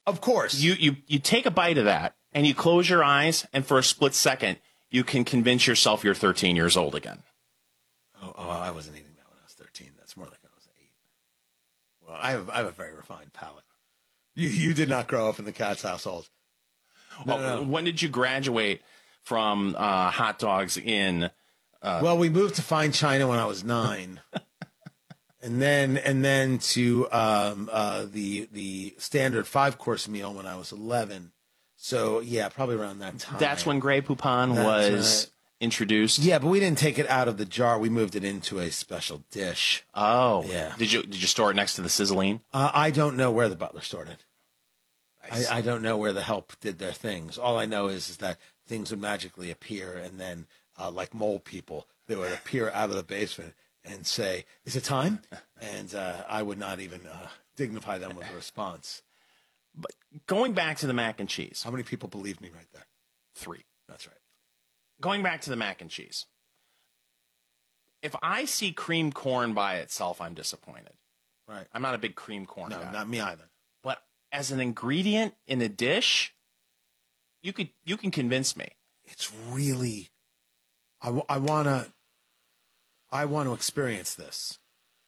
Of course. You take a bite of that, and you close your eyes, and for a split second, you can convince yourself you're 13 years old again. Oh, I wasn't eating that when I was 13. That's more like when I was 8. Well, I have a very refined palate. You did not grow up in the Katz household. No. When did you graduate from hot dogs in? Well, we moved to Fine China when I was 9, and then to the standard 5-course meal when I was 11. So yeah, probably around that time. That's when Grey Poupon was introduced. Yeah, but we didn't take it out of the jar. We moved it into a special dish. Oh, yeah. Did you store it next to the sizzling? I don't know where the butler stored it. Nice. I don't know where the help did their things. All I know is that things would magically appear, and then, like mole people, they would appear out of the basement and say, "Is it time?" And I would not even dignify them with a response. But going back to the mac and cheese. How many people believed me right there? 3. That's right. Going back to the mac and cheese. If I see cream corn by itself, I'm disappointed. Right. I'm not a big cream corn guy. No, not me either. But as an ingredient in a dish, you can convince me. It's really, I want to experience this.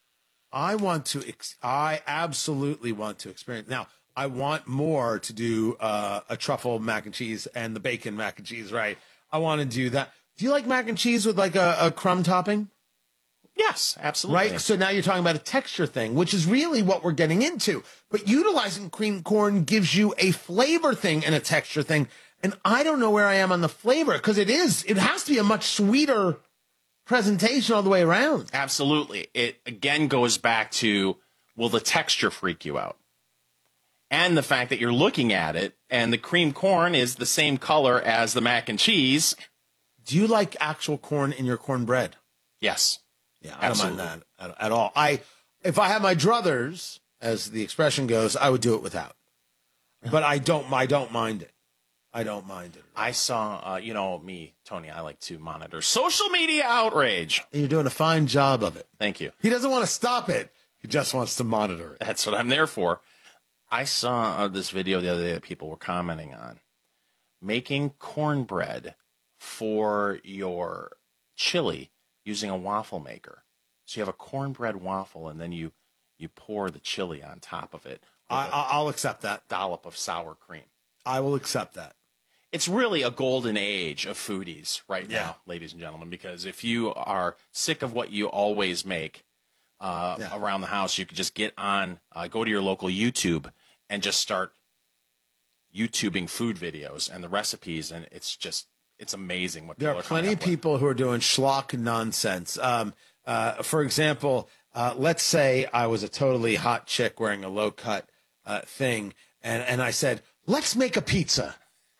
I absolutely want to experience. Now, I want more to do a truffle mac and cheese and the bacon mac and cheese, right? I want to do that. Do you like mac and cheese with like a crumb topping? Yes, absolutely. Right? So now you're talking about a texture thing, which is really what we're getting into. But utilizing cream corn gives you a flavor thing and a texture thing. And I don't know where I am on the flavor, because it has to be a much sweeter presentation all the way around. Absolutely. It again goes back to, will the texture freak you out? And the fact that you're looking at it and the cream corn is the same color as the mac and cheese. Do you like actual corn in your cornbread? Yes. Yeah, I don't mind that at all. If I had my druthers, as the expression goes, I would do it without. But I don't mind it. I don't mind it. I saw, me, Tony, I like to monitor social media outrage. And you're doing a fine job of it. Thank you. He doesn't want to stop it. He just wants to monitor it. That's what I'm there for. I saw this video the other day that people were commenting on. Making cornbread for your chili using a waffle maker. So you have a cornbread waffle, and then you pour the chili on top of it. I'll accept that. Dollop of sour cream. I will accept that. It's really a golden age of foodies right now, ladies and gentlemen, because if you are sick of what you always make around the house, you could just get on, go to your local YouTube and just start YouTubing food videos and the recipes, and it's amazing what people are. There are plenty of people who are doing schlock nonsense. For example, let's say I was a totally hot chick wearing a low-cut thing, and I said, "Let's make a pizza."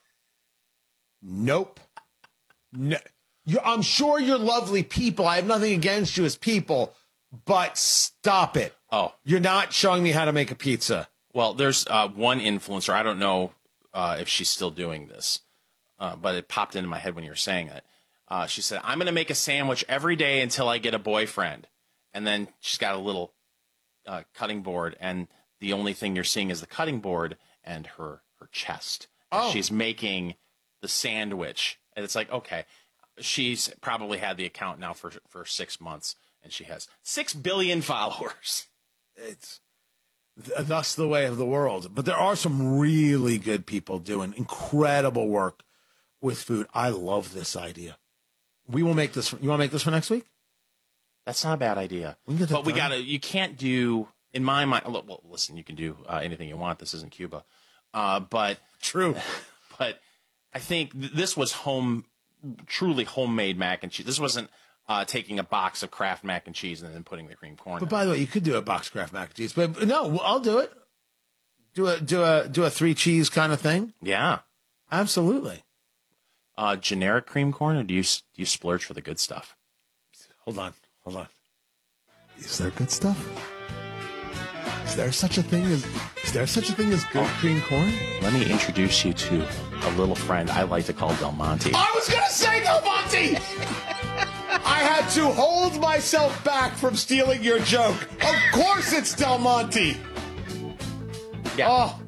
Nope. No. I'm sure you're lovely people. I have nothing against you as people, but stop it. Oh. You're not showing me how to make a pizza. Well, there's one influencer. I don't know if she's still doing this, but it popped into my head when you were saying it. She said, "I'm going to make a sandwich every day until I get a boyfriend." And then she's got a little cutting board, and the only thing you're seeing is the cutting board and her chest. Oh. She's making the sandwich. And it's like, okay, she's probably had the account now for 6 months, and she has 6 billion followers. It's thus the way of the world. But there are some really good people doing incredible work with food. I love this idea. We will make this. You want to make this for next week? That's not a bad idea. But you can't do, in my mind, well, listen, you can do anything you want. This isn't Cuba. But true. But I think this was truly homemade mac and cheese. This wasn't taking a box of Kraft mac and cheese and then putting the cream corn. But by the way, you could do a box of Kraft mac and cheese. But no, I'll do it. Do a 3 cheese kind of thing. Yeah, absolutely. Generic cream corn, or do you splurge for the good stuff? Hold on. Is there good stuff? Is there such a thing as good cream corn? Let me introduce you to a little friend I like to call Del Monte. I was going to say Del Monte! I had to hold myself back from stealing your joke. Of course it's Del Monte. Yeah. Oh,